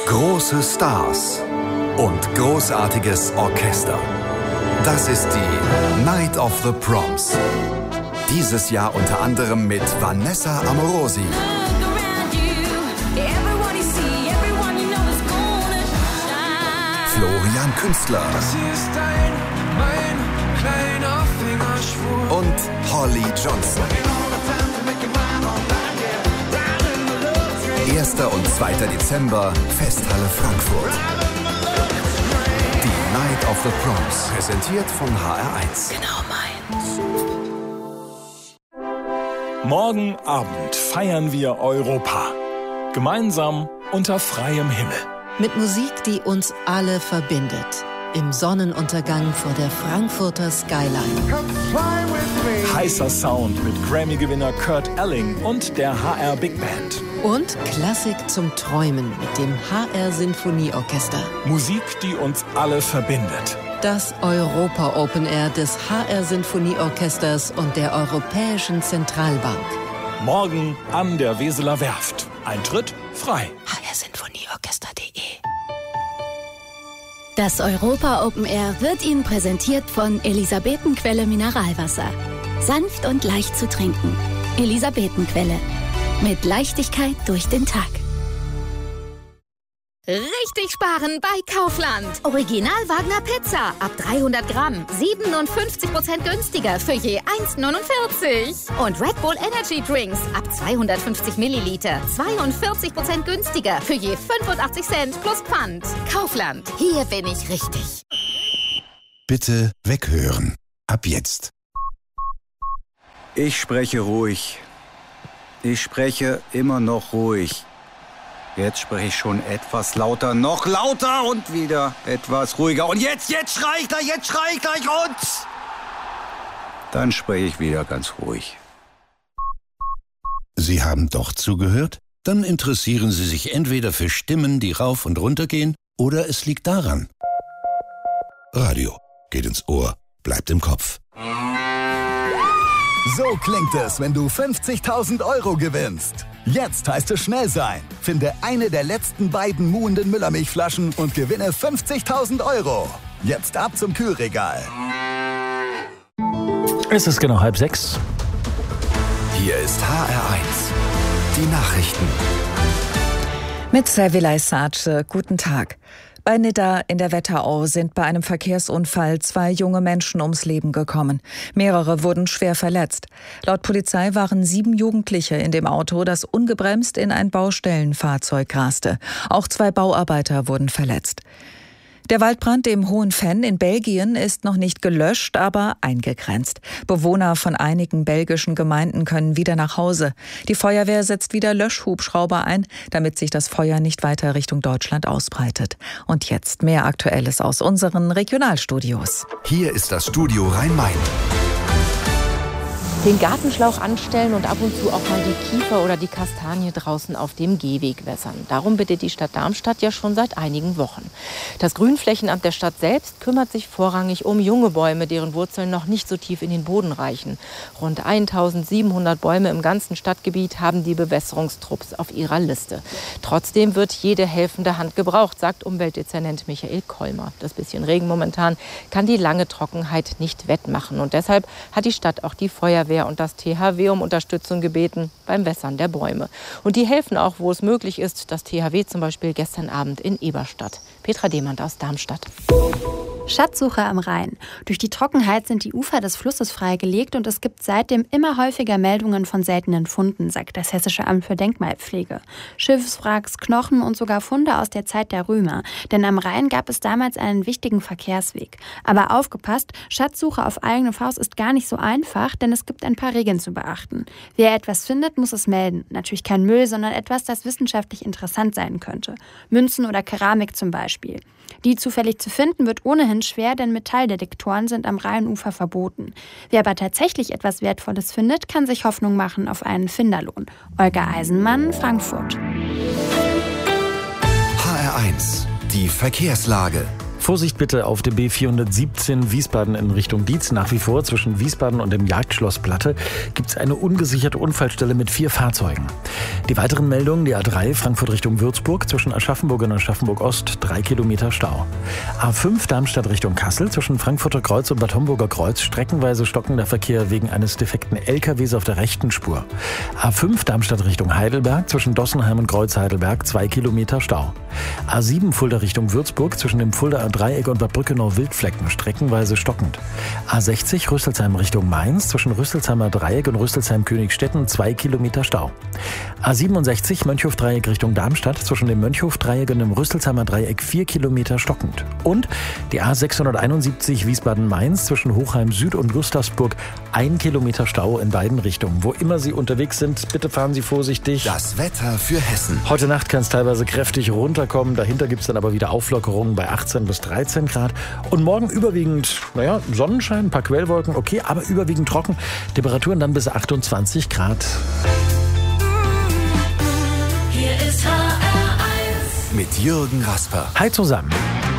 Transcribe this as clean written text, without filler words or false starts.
Große Stars und großartiges Orchester. Das ist die Night of the Proms. Dieses Jahr unter anderem mit Vanessa Amorosi, Florian Künstler und Holly Johnson. 1. und 2. Dezember, Festhalle Frankfurt. Die Night of the Proms, präsentiert von HR1. Genau meins. Morgen Abend feiern wir Europa. Gemeinsam unter freiem Himmel. Mit Musik, die uns alle verbindet. Im Sonnenuntergang vor der Frankfurter Skyline. Heißer Sound mit Grammy-Gewinner Kurt Elling und der HR Big Band. Und Klassik zum Träumen mit dem HR Sinfonieorchester. Musik, die uns alle verbindet. Das Europa Open Air des HR Sinfonieorchesters und der Europäischen Zentralbank. Morgen an der Weseler Werft. Eintritt frei. hrsinfonieorchester.de. Das Europa Open Air wird Ihnen präsentiert von Elisabetenquelle Mineralwasser. Sanft und leicht zu trinken. Elisabetenquelle. Mit Leichtigkeit durch den Tag. Richtig sparen bei Kaufland. Original Wagner Pizza ab 300 Gramm. 57% günstiger für je 1,49. Und Red Bull Energy Drinks ab 250 Milliliter. 42% günstiger für je 85 Cent plus Pfand. Kaufland. Hier bin ich richtig. Bitte weghören. Ab jetzt. Ich spreche ruhig. Ich spreche immer noch ruhig. Jetzt spreche ich schon etwas lauter, noch lauter und wieder etwas ruhiger. Und jetzt schrei ich gleich und... Dann spreche ich wieder ganz ruhig. Sie haben doch zugehört? Dann interessieren Sie sich entweder für Stimmen, die rauf und runter gehen, oder es liegt daran. Radio geht ins Ohr, bleibt im Kopf. So klingt es, wenn du 50.000 € gewinnst. Jetzt heißt es schnell sein. Finde eine der letzten beiden muhenden Müllermilchflaschen und gewinne 50.000 €. Jetzt ab zum Kühlregal. Es ist genau 5:30. Hier ist HR1. Die Nachrichten. Mit Servilay Sace, guten Tag. Bei Nidda in der Wetterau sind bei einem Verkehrsunfall 2 junge Menschen ums Leben gekommen. Mehrere wurden schwer verletzt. Laut Polizei waren 7 Jugendliche in dem Auto, das ungebremst in ein Baustellenfahrzeug raste. Auch 2 Bauarbeiter wurden verletzt. Der Waldbrand im Hohen Venn in Belgien ist noch nicht gelöscht, aber eingegrenzt. Bewohner von einigen belgischen Gemeinden können wieder nach Hause. Die Feuerwehr setzt wieder Löschhubschrauber ein, damit sich das Feuer nicht weiter Richtung Deutschland ausbreitet. Und jetzt mehr Aktuelles aus unseren Regionalstudios. Hier ist das Studio Rhein-Main. Den Gartenschlauch anstellen und ab und zu auch mal die Kiefer oder die Kastanie draußen auf dem Gehweg wässern. Darum bittet die Stadt Darmstadt ja schon seit einigen Wochen. Das Grünflächenamt der Stadt selbst kümmert sich vorrangig um junge Bäume, deren Wurzeln noch nicht so tief in den Boden reichen. Rund 1700 Bäume im ganzen Stadtgebiet haben die Bewässerungstrupps auf ihrer Liste. Trotzdem wird jede helfende Hand gebraucht, sagt Umweltdezernent Michael Kolmer. Das bisschen Regen momentan kann die lange Trockenheit nicht wettmachen. Und deshalb hat die Stadt auch die Feuerwehr und das THW um Unterstützung gebeten beim Wässern der Bäume. Und die helfen auch, wo es möglich ist. Das THW zum Beispiel gestern Abend in Eberstadt. Petra Demand aus Darmstadt. Schatzsuche am Rhein. Durch die Trockenheit sind die Ufer des Flusses freigelegt und es gibt seitdem immer häufiger Meldungen von seltenen Funden, sagt das Hessische Amt für Denkmalpflege. Schiffswracks, Knochen und sogar Funde aus der Zeit der Römer. Denn am Rhein gab es damals einen wichtigen Verkehrsweg. Aber aufgepasst, Schatzsuche auf eigene Faust ist gar nicht so einfach, denn es gibt ein paar Regeln zu beachten. Wer etwas findet, muss es melden. Natürlich kein Müll, sondern etwas, das wissenschaftlich interessant sein könnte. Münzen oder Keramik zum Beispiel. Die zufällig zu finden wird ohnehin schwer, denn Metalldetektoren sind am Rheinufer verboten. Wer aber tatsächlich etwas Wertvolles findet, kann sich Hoffnung machen auf einen Finderlohn. Olga Eisenmann, Frankfurt. HR1, die Verkehrslage. Vorsicht bitte auf der B417 Wiesbaden in Richtung Dietz. Nach wie vor zwischen Wiesbaden und dem Jagdschloss Platte gibt es eine ungesicherte Unfallstelle mit 4 Fahrzeugen. Die weiteren Meldungen, die A3 Frankfurt Richtung Würzburg zwischen Aschaffenburg und Aschaffenburg Ost 3 Kilometer Stau. A5 Darmstadt Richtung Kassel zwischen Frankfurter Kreuz und Bad Homburger Kreuz streckenweise stockender Verkehr wegen eines defekten LKWs auf der rechten Spur. A5 Darmstadt Richtung Heidelberg zwischen Dossenheim und Kreuz-Heidelberg 2 Kilometer Stau. A7 Fulda Richtung Würzburg zwischen dem Fuldaer Dreieck und Bad Brückenau Wildflecken streckenweise stockend. A60 Rüsselsheim Richtung Mainz zwischen Rüsselsheimer Dreieck und Rüsselsheim-Königstetten 2 Kilometer Stau. A67 Mönchhof-Dreieck Richtung Darmstadt zwischen dem Mönchhof-Dreieck und dem Rüsselsheimer Dreieck 4 Kilometer stockend. Und die A671 Wiesbaden-Mainz zwischen Hochheim Süd und Gustavsburg 1 Kilometer Stau in beiden Richtungen. Wo immer Sie unterwegs sind, bitte fahren Sie vorsichtig. Das Wetter für Hessen. Heute Nacht kann es teilweise kräftig runterkommen. Dahinter gibt es dann aber wieder Auflockerungen bei 18 bis 13 Grad. Und morgen überwiegend, Sonnenschein, ein paar Quellwolken, okay, aber überwiegend trocken. Temperaturen dann bis 28 Grad. Hier ist HR1 mit Jürgen Rasper. Hi zusammen.